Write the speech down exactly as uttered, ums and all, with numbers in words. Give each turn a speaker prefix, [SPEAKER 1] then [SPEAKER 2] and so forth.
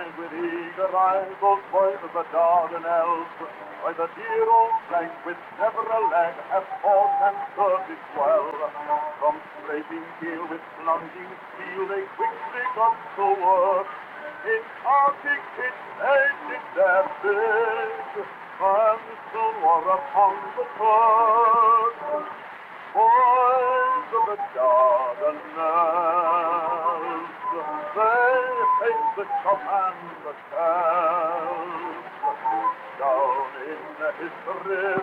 [SPEAKER 1] And with eager eyes those boys of the Dardanelles, by the dear old flank with never a lag, have fought and served it well. From scraping keel with plunging steel, they quickly got to work. In Arctic pits they did their bid, and soon were upon the turf. Boys of the Dardanelles, they hate the shop and the shells. Down in history